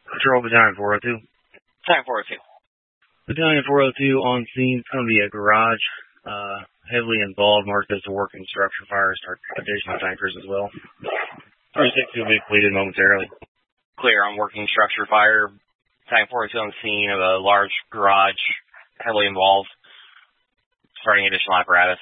Control Battalion 402. Battalion 402. Battalion 402 on scene. It's going to be a garage, heavily involved, marked as a working structure fire. Start additional tankers as well. 36 will be completed momentarily. Clear on working structure fire. Battalion 402 on scene of a large garage, heavily involved. Starting additional apparatus.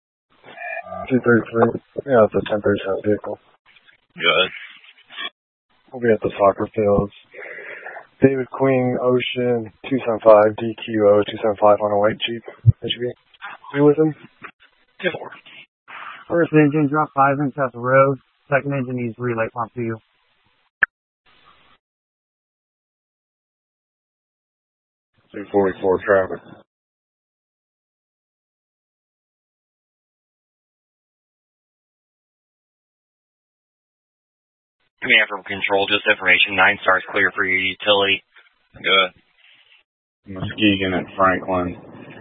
233. Yeah, it's a 1037 vehicle. Good. We'll be at the soccer fields. David Queen, Ocean, 275, DQO, 275 on a white Jeep. SUV. Be with him. 2-4. First engine, drop 5 inch off the road. Second engine needs relay pump to you. 244 traffic. Command from control, just information. 9 stars clear for your utility. Good. Muskegon and Franklin.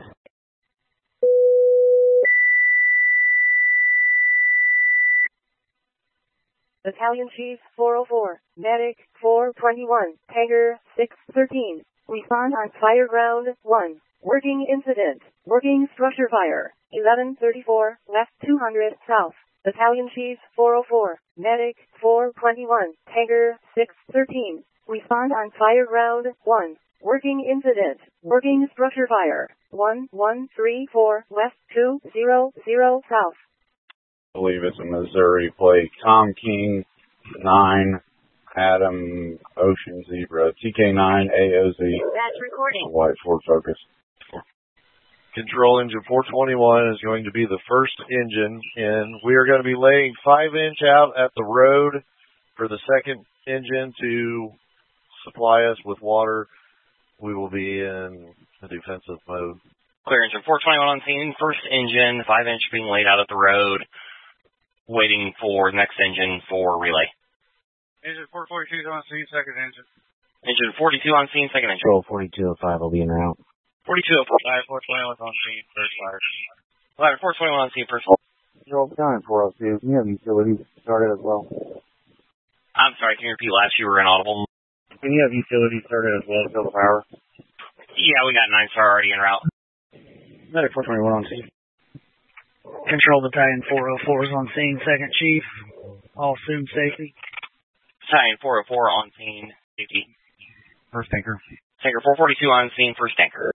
Battalion Chief 404, Medic 421, Tanker 613. Respond on fire ground 1. Working incident. Working structure fire. 1134, left 200, south. Battalion Chief 404, Medic 421, Tanker 613. Respond on fire ground 1. Working incident. Working structure fire. 1134, west 200, south. I believe it's a Missouri plate. Tom King, 9, Adam, Ocean Zebra, TK9, AOZ. That's recording. White Ford Focus. Control engine 421 is going to be the first engine, and we are going to be laying 5-inch out at the road for the second engine to supply us with water. We will be in a defensive mode. Clear engine 421 on scene. First engine, 5-inch being laid out at the road. Waiting for next engine for relay. Engine 442 is on scene, second engine. Engine 42 on scene, second engine. Control 4205 will be en route. 4204. Battalion 421 on scene, first fire. Battalion 421 on scene, first. Control Battalion 402. You have utilities started as well. I'm sorry, can you repeat last? You were inaudible. Can you have utilities started as well to fill the power? Yeah, we got 9-star already en route. Medic 421 on scene. Control Battalion 404 is on scene, second chief. All assumed safety. Battalion 404 on scene, safety. First tanker. Tanker 442 on scene, first tanker.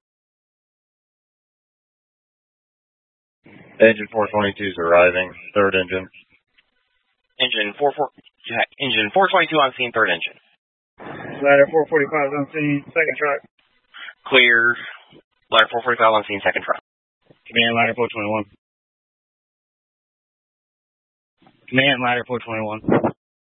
Engine 422 is arriving, third engine. Engine 422 on scene, third engine. Ladder 445 on scene, second truck. Clear. Ladder 445 on scene, second truck. Command Ladder 421. Command Ladder 421.